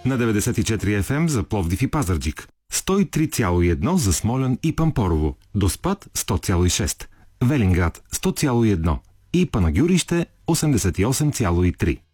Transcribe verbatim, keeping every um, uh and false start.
На деветдесет и четири еф ем за Пловдив и Пазарджик. сто и три цяло и едно за Смолян и Пампорово. Доспат сто цяло и шест. Велинград сто цяло и едно. И Панагюрище осемдесет и осем цяло и три.